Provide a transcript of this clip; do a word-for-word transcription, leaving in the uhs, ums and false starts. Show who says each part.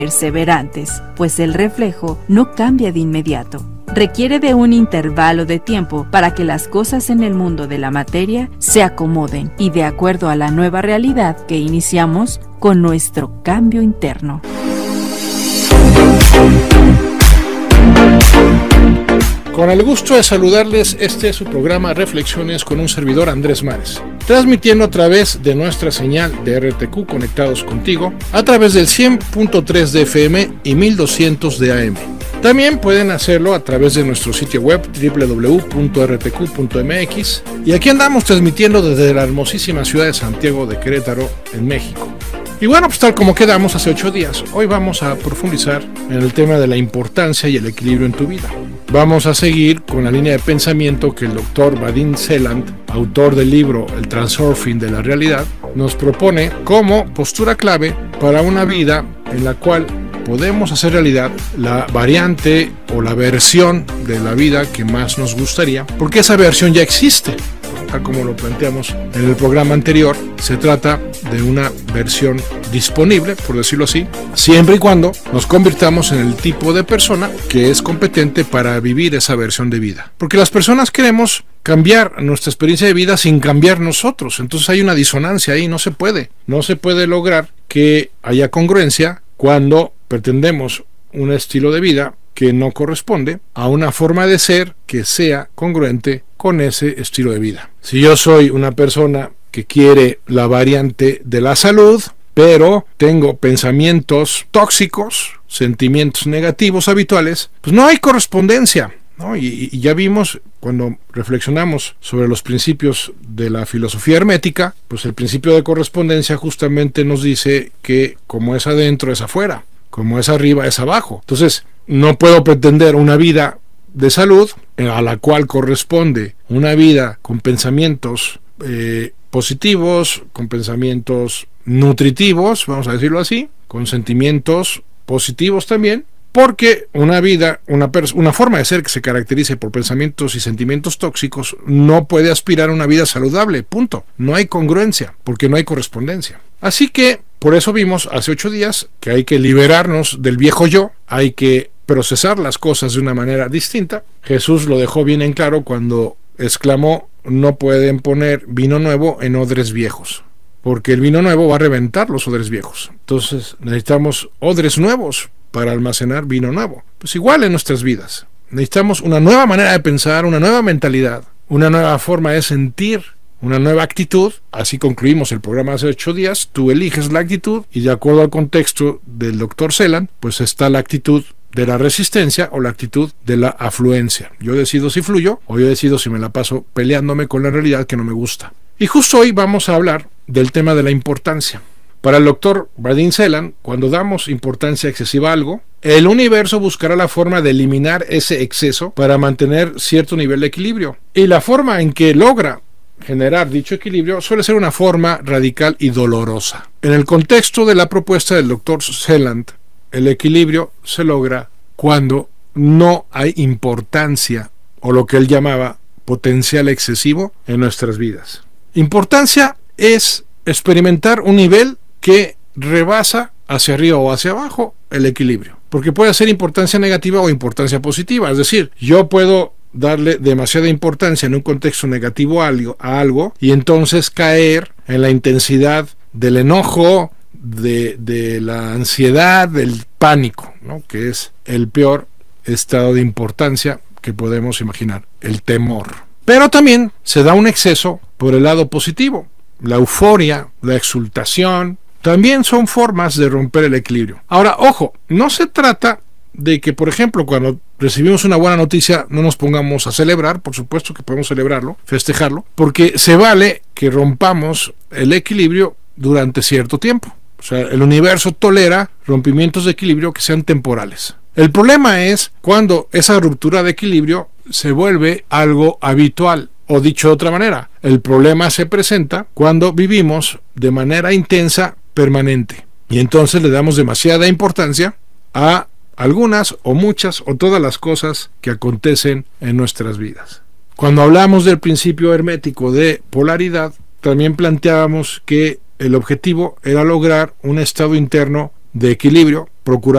Speaker 1: perseverantes, pues el reflejo no cambia de inmediato. Requiere de un intervalo de tiempo para que las cosas en el mundo de la materia se acomoden y de acuerdo a la nueva realidad que iniciamos con nuestro cambio interno.
Speaker 2: Con el gusto de saludarles, este es su programa Reflexiones con un servidor, Andrés Mares, transmitiendo a través de nuestra señal de R T Q Conectados Contigo, a través del cien punto tres de F M y mil doscientos de A M. También pueden hacerlo a través de nuestro sitio web doble u doble u doble u punto r t q punto m x, y aquí andamos transmitiendo desde la hermosísima ciudad de Santiago de Querétaro, en México. Y bueno, pues tal como quedamos hace ocho días, hoy vamos a profundizar en el tema de la importancia y el equilibrio en tu vida. Vamos a seguir con la línea de pensamiento que el doctor Vadim Zeland, autor del libro El Transurfing de la Realidad, nos propone como postura clave para una vida en la cual podemos hacer realidad la variante o la versión de la vida que más nos gustaría, porque esa versión ya existe. Tal como lo planteamos en el programa anterior, se trata de una versión disponible, por decirlo así, siempre y cuando nos convirtamos en el tipo de persona que es competente para vivir esa versión de vida. Porque las personas queremos cambiar nuestra experiencia de vida sin cambiar nosotros. Entonces hay una disonancia ahí, no se puede. No se puede lograr que haya congruencia cuando pretendemos un estilo de vida que no corresponde a una forma de ser que sea congruente con ese estilo de vida. Si yo soy una persona que quiere la variante de la salud, pero tengo pensamientos tóxicos, sentimientos negativos habituales, pues no hay correspondencia, ¿no? Y, y ya vimos cuando reflexionamos sobre los principios de la filosofía hermética, pues el principio de correspondencia justamente nos dice que como es adentro es afuera, como es arriba es abajo. Entonces no puedo pretender una vida de salud a la cual corresponde una vida con pensamientos eh, positivos, con pensamientos nutritivos, vamos a decirlo así, con sentimientos positivos también, porque una vida, una, pers- una forma de ser que se caracterice por pensamientos y sentimientos tóxicos no puede aspirar a una vida saludable, punto. No hay congruencia, porque no hay correspondencia. Así que, por eso vimos hace ocho días que hay que liberarnos del viejo yo, hay que procesar las cosas de una manera distinta. Jesús lo dejó bien en claro cuando exclamó: no pueden poner vino nuevo en odres viejos, porque el vino nuevo va a reventar los odres viejos. Entonces necesitamos odres nuevos para almacenar vino nuevo. Pues igual en nuestras vidas, necesitamos una nueva manera de pensar, una nueva mentalidad, una nueva forma de sentir, una nueva actitud. Así concluimos el programa hace ocho días. Tú eliges la actitud y de acuerdo al contexto del doctor Zeland, pues está la actitud de la resistencia o la actitud de la afluencia. Yo decido si fluyo o yo decido si me la paso peleándome con la realidad que no me gusta. Y justo hoy vamos a hablar del tema de la importancia. Para el doctor Vadim Zeland, cuando damos importancia excesiva a algo, el universo buscará la forma de eliminar ese exceso para mantener cierto nivel de equilibrio. Y la forma en que logra generar dicho equilibrio suele ser una forma radical y dolorosa. En el contexto de la propuesta del doctor Zeland, el equilibrio se logra cuando no hay importancia o lo que él llamaba potencial excesivo en nuestras vidas. Importancia es experimentar un nivel que rebasa hacia arriba o hacia abajo el equilibrio, porque puede ser importancia negativa o importancia positiva. Es decir, yo puedo darle demasiada importancia en un contexto negativo a algo, a algo y entonces caer en la intensidad del enojo, de, de la ansiedad, del pánico, ¿no? Que es el peor estado de importancia que podemos imaginar, el temor. Pero también se da un exceso por el lado positivo. La euforia, la exultación, también son formas de romper el equilibrio. Ahora, ojo, no se trata de que, por ejemplo, cuando recibimos una buena noticia no nos pongamos a celebrar. Por supuesto que podemos celebrarlo, festejarlo, porque se vale que rompamos el equilibrio durante cierto tiempo. O sea, el universo tolera rompimientos de equilibrio que sean temporales. El problema es cuando esa ruptura de equilibrio se vuelve algo habitual. O dicho de otra manera, el problema se presenta cuando vivimos de manera intensa, permanente. Y entonces le damos demasiada importancia a algunas o muchas o todas las cosas que acontecen en nuestras vidas. Cuando hablamos del principio hermético de polaridad, también planteábamos que el objetivo era lograr un estado interno de equilibrio procurar